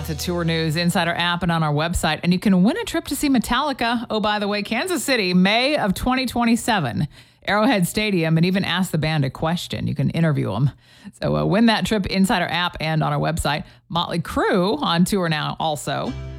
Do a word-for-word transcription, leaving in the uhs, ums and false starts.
lots of tour news inside our app and on our website. And you can win a trip to see Metallica. Oh, by the way, Kansas City, May of twenty twenty-seven. Arrowhead Stadium, and even ask the band a question. You can interview them. So uh, win that trip inside our app and on our website. Motley Crue on tour now also.